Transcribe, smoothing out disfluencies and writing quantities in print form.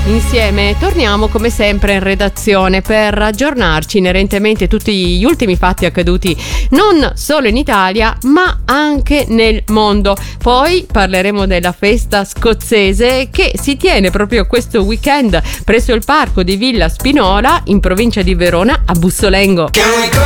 insieme torniamo come sempre in redazione per aggiornarci inerentemente a tutti gli ultimi fatti accaduti non solo in Italia ma anche nel mondo. Poi parleremo della festa scozzese che si tiene proprio questo weekend presso il parco di Villa Spinola in provincia di Verona a Bussolengo. Can we go